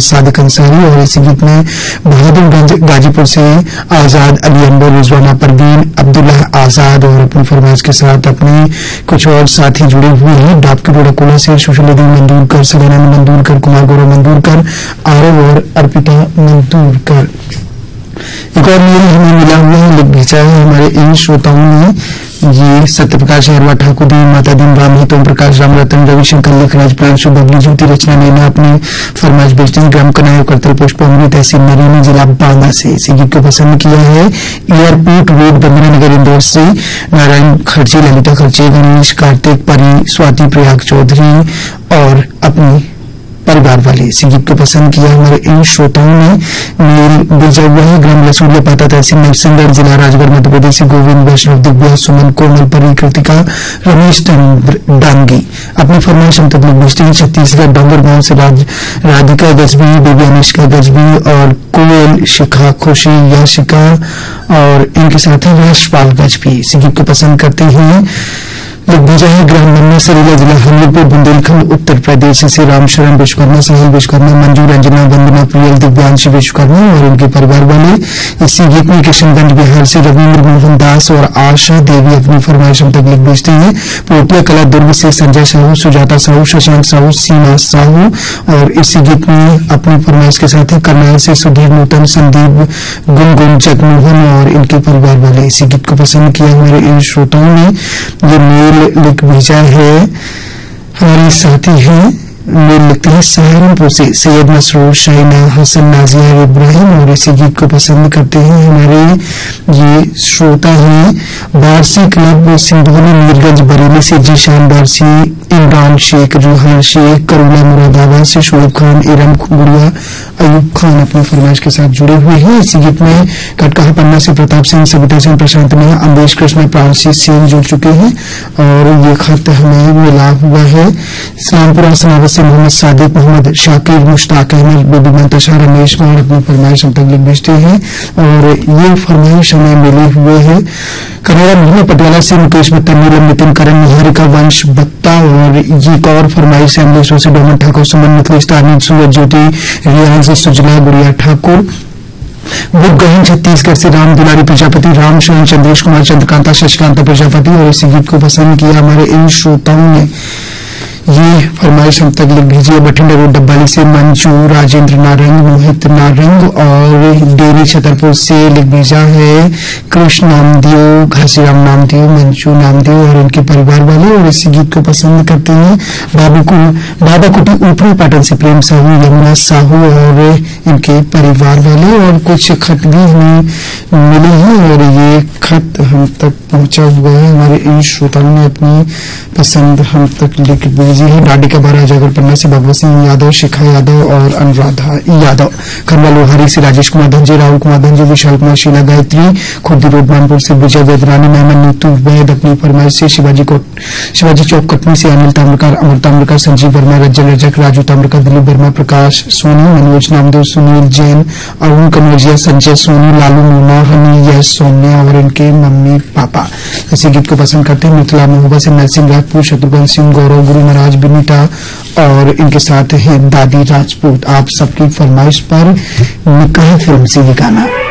मोहम्मद सादिक अंसारी और इसी गीत में बहादुरगंज गाजीपुर से आजाद अली अनवर रिजवाना परवीन अब्दुल्ला आजाद और अपनी फरमाइश के साथ अपने कुछ और साथी जुड़े हुए हैं। डाबकी रोड़ा कोला से सुशीलदी मंदूरकर, सलेना मंदूरकर, कुमार गौरव मंदूरकर, आरव और अर्पिता मंदूरकर। एक और मेल हमें मिला हुआ है, लिख भेजा है हमारे इन श्रोताओं ने। ये सत्यप्रकाश अहरवा, ठाकुर दी, माता दिन, राम हित, ओम प्रकाश, राम रतन, रविशंकर, लेखराज, प्रांशु, बबली, ज्योति, रचना, नैना अपनी फरमाइश भेजते हैं। ग्राम कनाया, करतल पुष्प, अमृत, तहसील नरेनी, जिला बांदा से इसी गीत को पसंद किया है। एयरपोर्ट रोड, बंदना नगर, इंदौर से नारायण खर्ची, ललिता खर्ची, गणेश, कार्तिक, परी, स्वाति, प्रयाग चौधरी और अपनी परिवार वाले इसी गीत को पसंद किया। हमारे इन श्रोताओं ने मेल भेजा हुआ है। ग्राम लसूलिया, पाता, तहसील नरसिंहगढ़, जिला राजगढ़, मध्य प्रदेश से गोविंद, वैष्णव, दिव्या, सुमन, कोमल, परी, कृतिका, रमेश चंद्र डांगी अपनी फरमाइश हम तक भेजते हैं। छत्तीसगढ़ डोंगर गांव से राधिका गजबी, बेबी अनुष्का गजबी और कोयल, शिखा, खुशी, याशिका और इनके साथ ही राष्ट्रपाल गजबी इसी गीत को पसंद करते हैं। लिख भेजा है ग्राम मन्ना, सरीला, जिला हमीरपुर, बुंदेलखंड, उत्तर प्रदेश से रामशरण विश्वकर्मा, साहिल विश्वकर्मा, मंजू, रंजना, वंदना, प्रियल, दिव्यांश विश्वकर्मा और उनके परिवार वाले। इसी गीत में किशनगंज बिहार से रविंद्र मोहन दास और आशा देवी अपनी फरमाइश हम तक लिख भेजते हैं। पोटलिया कला दुर्ग से संजय साहू, सुजाता साहू, शशांक साहू, सीमा साहू और इसी गीत में अपनी फरमाइश के साथ ही करनाल से सुधीर, नूतन, संदीप, गुनगुन, जगमोहन और इनके परिवार वाले इसी गीत को पसंद किया। हमारे इन श्रोताओं ने ये मेल लिख भेजा है। हमारे साथी हैं, मेल लिखते हैं सहारनपुर से सैयद मसरूर, शाइना, हसन, नाजिया, इब्राहिम और इसी गीत को पसंद करते हैं। हमारे ये श्रोता हैं बारसी क्लब सिंधोली, मीरगंज, बरेली से जीशान बारसी, इमरान शेख, रूहान शेख, करूला, मुरादाबाद से शोएब खान, इरम गुड़िया, अयूब खान अपनी फरमाइश के साथ जुड़े हुए हैं। इसी गीत में कटकहा पन्ना से प्रताप सिंह, सविता सिंह, प्रशांत नेहा, अम्बेश कृष्ण, प्रांशी सिंह जुड़ चुके हैं और ये खत हमें मिला हुआ है। इस्लामपुरा सनावत से मोहम्मद सादिक, मोहम्मद शाकिर, मुश्ताक अहमद, बेबी मंतशा, रमेश और अपनी फरमाइश हम तक लिख भेजते हैं और ये फरमाइश हमें मिले हुए है कनाडा महिला पटियाला से मुकेश भट्टा, नीलम, नितिन, करण, निहारिका, वंश भत्ता और ये एक और फरमाइश है अमलेश्वर से डोमन ठाकुर, सुमन, मिथिलेश, तारनील, सूरज, ज्योति, रियाज, सुजला, गुड़िया ठाकुर, बुद्धगहन छत्तीसगढ़ से राम दुलारी प्रजापति, राम शरण, चंद्रेश कुमार, चंद्रकांता, शशिकांता प्रजापति और इसी गीत को पसंद किया। हमारे इन श्रोताओं ने ये फरमाइश हम तक लिख भेजी है। बठिंडा रोड, डब्बाली से मंजू, राजेंद्र नारंग, मोहित नारंग और डेरी छतरपुर से लिख भेजा है कृष्ण नामदेव, घासीराम नामदेव, मंजू नामदेव और इनके परिवार वाले और इसी गीत को पसंद करते हैं। बाबा कुटी, ऊपरी पाटन से प्रेम साहू, यमुना साहू और इनके परिवार वाले और कुछ खत भी हमें मिले हैं और ये खत हम तक पहुंचा हुआ है। हमारे इन श्रोताओं ने अपनी पसंद हम तक लिख भेजी है। डाडी का बारा, जागर पन्ना से भगवत सिंह यादव, शिखा यादव और अनुराधा यादव, खरवा लोहारी से राजेश कुमार धंजे, राहुल कुमार धंजे, विशाल कुमार, शीला गायत्री, खुर्दी रोड, मानपुर से विजय वेदरानी, मेहमान, नीतू वैद अपनी फरमाइश से शिवाजी चौक, कटनी से अनिल ताम्रकार, अमर ताम्रकार, संजीव वर्मा, रज्जल रजक, राजू ताम्रकार, दिलीप वर्मा, प्रकाश सोनी, मनोज नामदेव, सुनील जैन, अरुण कनौजिया, संजय सोनी, लालू मोना, हनी, यश, सौम्या और इनके मम्मी पापा इसी गीत को पसंद करते हैं। मिथिला महोबा से नरसिंह राजपूत, शत्रुघ्न सिंह, गौरव, गुरु महाराज, बिनीता और इनके साथ है दादी राजपूत। आप सबकी फरमाइश पर निकाह फिल्म से ये गाना